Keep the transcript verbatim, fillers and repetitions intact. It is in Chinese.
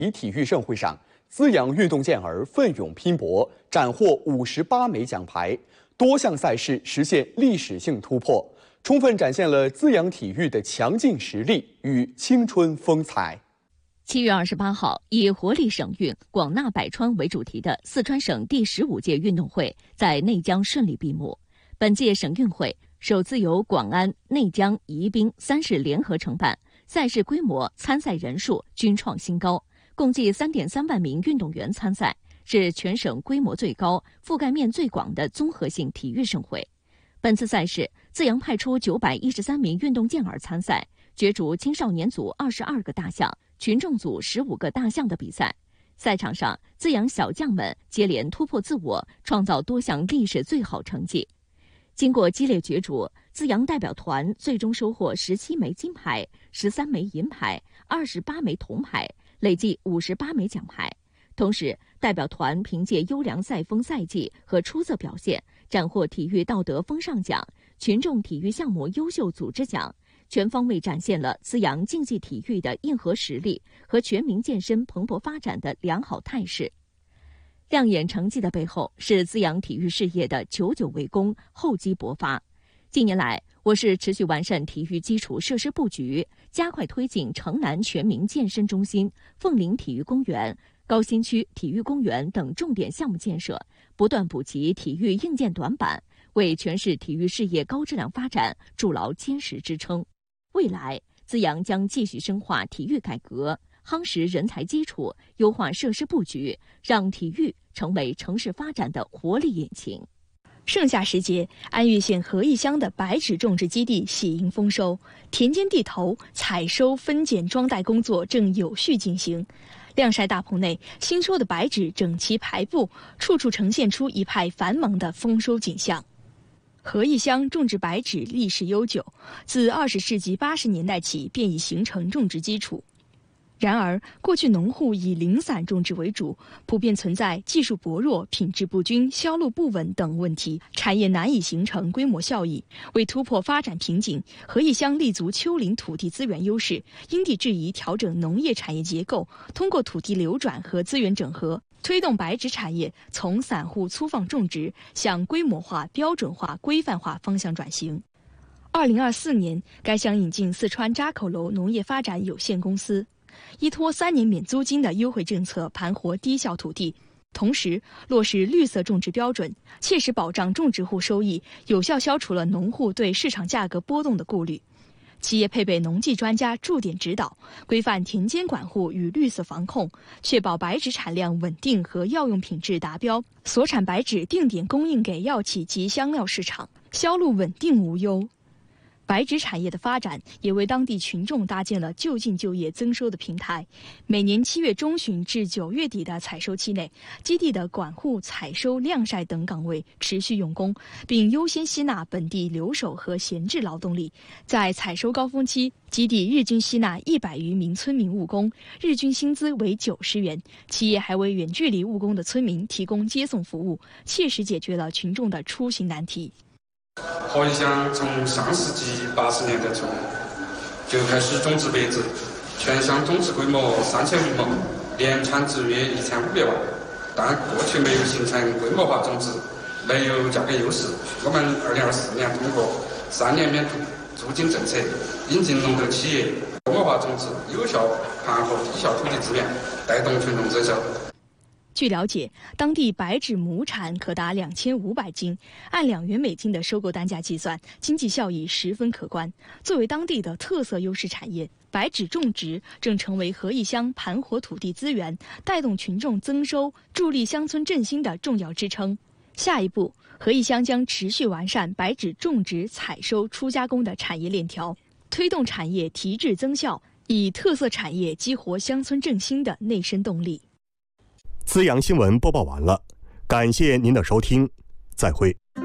体体育盛会上，资阳运动健儿奋勇拼搏，斩获五十八枚奖牌，多项赛事实现历史性突破，充分展现了资阳体育的强劲实力与青春风采。 七月二十八号，以“活力省运，广纳百川”为主题的四川省第十五届运动会在内江顺利闭幕。本届省运会首次由广安、内江、宜宾三市联合承办，赛事规模、参赛人数均创新高，共计 三点三万名运动员参赛，是全省规模最高、覆盖面最广的综合性体育盛会。本次赛事，资阳派出九百一十三名运动健儿参赛，角逐青少年组二十二个大项、群众组十五个大项的比赛。赛场上，资阳小将们接连突破自我，创造多项历史最好成绩。经过激烈角逐，资阳代表团最终收获十七枚金牌、十三枚银牌、二十八枚铜牌，累计五十八枚奖牌。同时，代表团凭借优良赛风赛技和出色表现，斩获体育道德风尚奖、群众体育项目优秀组织奖，全方位展现了资阳竞技体育的硬核实力和全民健身蓬勃发展的良好态势。亮眼成绩的背后，是资阳体育事业的久久为功、厚积薄发。近年来，我市持续完善体育基础设施布局，加快推进城南全民健身中心、凤林体育公园、高新区体育公园等重点项目建设，不断补齐体育硬件短板，为全市体育事业高质量发展筑牢坚实支撑。未来，资阳将继续深化体育改革，夯实人才基础，优化设施布局，让体育成为城市发展的活力引擎。 盛夏时节，安岳县合义乡的白芷种植基地喜迎丰收，田间地头采收、分拣、装袋工作正有序进行。晾晒大棚内，新收的白芷整齐排布，处处呈现出一派繁忙的丰收景象。合义乡种植白芷历史悠久，自二十世纪八十年代起便已形成种植基础。然而，过去农户以零散种植为主，普遍存在技术薄弱、品质不均、销路不稳等问题，产业难以形成规模效益。为突破发展瓶颈，合义乡立足丘陵土地资源优势，因地制宜调整农业产业结构，通过土地流转和资源整合，推动白芷产业从散户粗放种植向规模化、标准化、规范化方向转型。二零二四年，该乡引进四川扎口楼农业发展有限公司，依托三年免租金的优惠政策盘活低效土地，同时落实绿色种植标准，切实保障种植户收益，有效消除了农户对市场价格波动的顾虑。企业配备农技专家驻点指导，规范田间管护与绿色防控，确保白芷产量稳定和药用品质达标，所产白芷定点供应给药企及香料市场，销路稳定无忧。白芷产业的发展也为当地群众搭建了就近就业增收的平台。每年七月中旬至九月底的采收期内，基地的管护、采收、晾晒等岗位持续用工，并优先吸纳本地留守和闲置劳动力。在采收高峰期，基地日均吸纳一百余名村民务工，日均薪资为九十元。企业还为远距离务工的村民提供接送服务，切实解决了群众的出行难题。 合义乡从上世纪八十年代初就开始种植白芷，全乡种植规模三千余亩，年产值约一千五百万。但过去没有形成规模化种植，没有价格优势。我们二零二四年通过三年免租金政策，引进龙头企业，规模化种植，有效盘活低效土地资源，带动群众增收。 据了解，当地白芷亩产可达两千五百斤，按两元美金的收购单价计算，经济效益十分可观。作为当地的特色优势产业，白芷种植正成为合义乡盘活土地资源、带动群众增收、助力乡村振兴的重要支撑。下一步，合义乡将持续完善白芷种植、采收、初加工的产业链条，推动产业提质增效，以特色产业激活乡村振兴的内生动力。 资阳新闻播报完了，感谢您的收听，再会。